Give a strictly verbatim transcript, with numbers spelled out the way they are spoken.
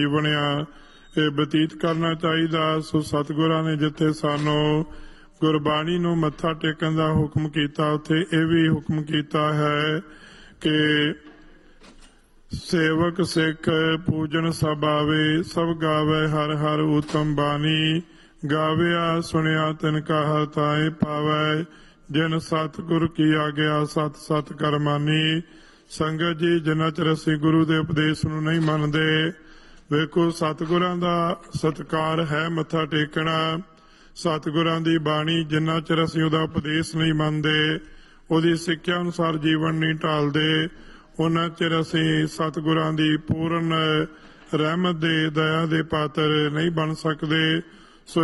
ਬਣਿਆ ਇਹ ਬਤੀਤ ਕਰਨਾ ਚਾਹੀਦਾ। ਸੋ ਸਤਿਗੁਰਾਂ ਨੇ ਜਿੱਥੇ ਸਾਨੂੰ ਗੁਰਬਾਣੀ ਨੂੰ ਮੱਥਾ ਟੇਕਣ ਦਾ ਹੁਕਮ ਕੀਤਾ, ਉੱਥੇ ਇਹ ਵੀ ਹੁਕਮ ਕੀਤਾ ਹੈ ਕਿ ਸੇਵਕ ਸਿੱਖ ਪੂਜਨ ਸਭ ਆਵੇ, ਸਭ ਗਾਵੇ ਹਰ ਹਰ ਉਤਮ ਬਾਣੀ, ਗਾਵਿਆ ਸੁਣਿਆ ਤਿਨ ਕਾ ਹਰ ਤਾਏ ਪਾਵੈ, ਜਿਨ ਸਤਿਗੁਰ ਕੀ ਆਗਿਆ ਸਤ ਸਤ ਕਰਮਾਨੀ। ਸੰਗਤ ਜੀ, ਜਿੰਨਾ ਚਿਰ ਅਸੀਂ ਗੁਰੂ ਦੇ ਉਪਦੇਸ਼ ਨੂੰ ਨਹੀਂ ਮੰਨਦੇ, ਵੇਖੋ ਸਤਿਗੁਰਾਂ ਦਾ ਸਤਿਕਾਰ ਹੈ ਮੱਥਾ ਟੇਕਣਾ। ਸਤਿਗੁਰਾਂ ਦੀ ਬਾਣੀ ਜਿੰਨਾ ਚਿਰ ਅਸੀਂ ਉਹਦਾ ਉਪਦੇਸ਼ ਨਹੀਂ ਮੰਨਦੇ, ਉਹਦੀ ਸਿੱਖਿਆ ਅਨੁਸਾਰ ਜੀਵਨ ਨਹੀਂ ਢਾਲਦੇ, ਉਹਨਾਂ ਚਿਰ ਅਸੀਂ ਸਤਿਗੁਰਾਂ ਦੀ ਪੂਰਨ ਰਹਿਮਤ ਦੇ ਦਇਆ ਦੇ ਪਾਤਰ ਨਹੀਂ ਬਣ ਸਕਦੇ।